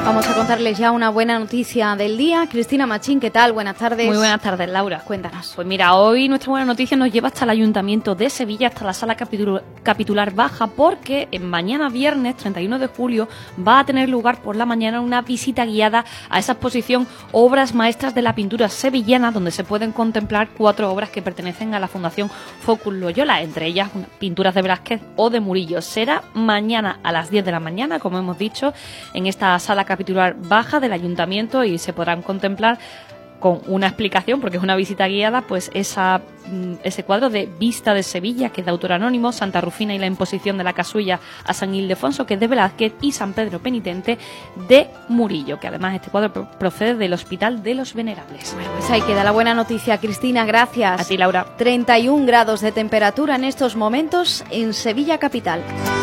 Vamos a contarles ya una buena noticia del día. Cristina Machín, ¿qué tal? Buenas tardes. Muy buenas tardes, Laura. Cuéntanos. Pues mira, hoy nuestra buena noticia nos lleva hasta el Ayuntamiento de Sevilla, hasta la Sala Capitular Baja, porque mañana viernes 31 de julio va a tener lugar por la mañana una visita guiada a esa exposición Obras Maestras de la Pintura Sevillana, donde se pueden contemplar 4 obras que pertenecen a la Fundación Focus Loyola, entre ellas pinturas de Velázquez o de Murillo. Será mañana a las 10 de la mañana, como hemos dicho, en esta Sala Capitular Baja del Ayuntamiento, y se podrán contemplar con una explicación, porque es una visita guiada, pues ese cuadro de Vista de Sevilla, que es de autor anónimo, Santa Rufina y la imposición de la casulla a San Ildefonso, que es de Velázquez, y San Pedro Penitente de Murillo, que además este cuadro procede del Hospital de los Venerables. Bueno, pues ahí queda la buena noticia, Cristina, gracias. A ti, Laura. 31 grados de temperatura en estos momentos en Sevilla capital.